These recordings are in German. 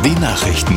Die Nachrichten.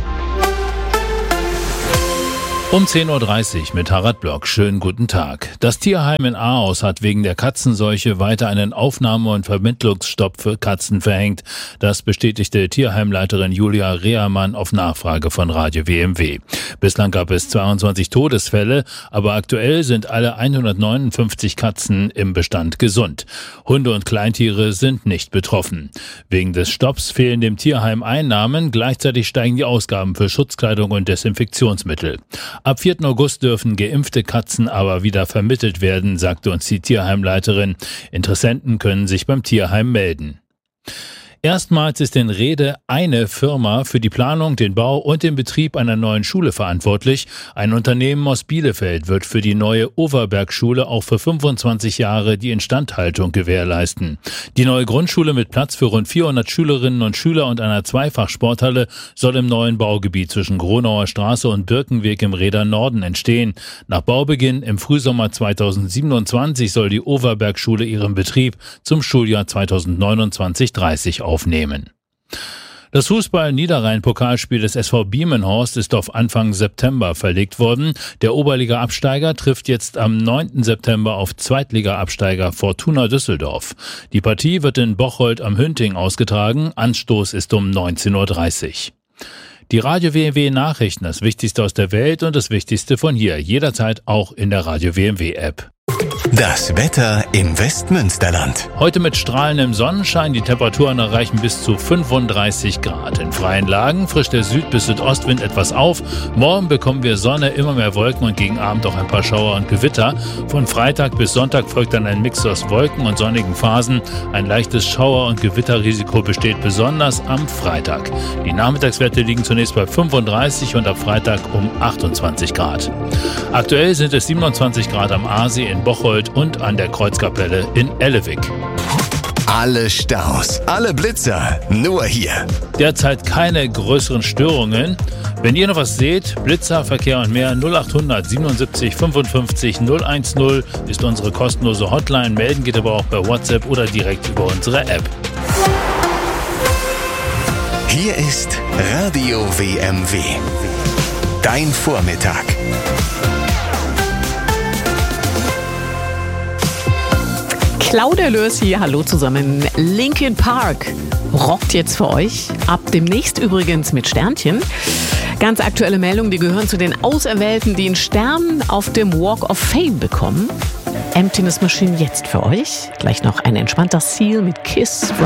Um 10.30 Uhr mit Harald Block. Schönen guten Tag. Das Tierheim in Ahaus hat wegen der Katzenseuche weiter einen Aufnahme- und Vermittlungsstopp für Katzen verhängt. Das bestätigte Tierheimleiterin Julia Rehermann auf Nachfrage von Radio WMW. Bislang gab es 22 Todesfälle, aber aktuell sind alle 159 Katzen im Bestand gesund. Hunde und Kleintiere sind nicht betroffen. Wegen des Stopps fehlen dem Tierheim Einnahmen, gleichzeitig steigen die Ausgaben für Schutzkleidung und Desinfektionsmittel. Ab 4. August dürfen geimpfte Katzen aber wieder vermittelt werden, sagte uns die Tierheimleiterin. Interessenten können sich beim Tierheim melden. Erstmals ist in Rhede eine Firma für die Planung, den Bau und den Betrieb einer neuen Schule verantwortlich. Ein Unternehmen aus Bielefeld wird für die neue Overberg-Schule auch für 25 Jahre die Instandhaltung gewährleisten. Die neue Grundschule mit Platz für rund 400 Schülerinnen und Schüler und einer Zweifachsporthalle soll im neuen Baugebiet zwischen Gronauer Straße und Birkenweg im Rheder Norden entstehen. Nach Baubeginn im Frühsommer 2027 soll die Overberg-Schule ihren Betrieb zum Schuljahr 2029/30 aufnehmen. Das Fußball-Niederrhein-Pokalspiel des SV Biemenhorst ist auf Anfang September verlegt worden. Der Oberliga-Absteiger trifft jetzt am 9. September auf Zweitliga-Absteiger Fortuna Düsseldorf. Die Partie wird in Bocholt am Hünting ausgetragen. Anstoß ist um 19.30 Uhr. Die Radio WMW Nachrichten, das Wichtigste aus der Welt und das Wichtigste von hier, jederzeit auch in der Radio WMW App. Das Wetter im Westmünsterland. Heute mit strahlendem Sonnenschein, die Temperaturen erreichen bis zu 35 Grad. In freien Lagen frischt der Süd- bis Südostwind etwas auf. Morgen bekommen wir Sonne, immer mehr Wolken und gegen Abend auch ein paar Schauer und Gewitter. Von Freitag bis Sonntag folgt dann ein Mix aus Wolken und sonnigen Phasen. Ein leichtes Schauer- und Gewitterrisiko besteht besonders am Freitag. Die Nachmittagswerte liegen zunächst bei 35 und ab Freitag um 28 Grad. Aktuell sind es 27 Grad am Aasee in Bocholt und an der Kreuzkapelle in Ellewig. Alle Staus, alle Blitzer, nur hier. Derzeit keine größeren Störungen. Wenn ihr noch was seht, Blitzer, Verkehr und mehr, 0800 77 55 010 ist unsere kostenlose Hotline. Melden geht aber auch bei WhatsApp oder direkt über unsere App. Hier ist Radio WMW. Dein Vormittag. Claudia Lörs hier, hallo zusammen. Linkin Park rockt jetzt für euch. Ab demnächst übrigens mit Sternchen. Ganz aktuelle Meldungen, die gehören zu den Auserwählten, die einen Stern auf dem Walk of Fame bekommen. Emptiness Machine jetzt für euch. Gleich noch ein entspannter Seal mit Kiss from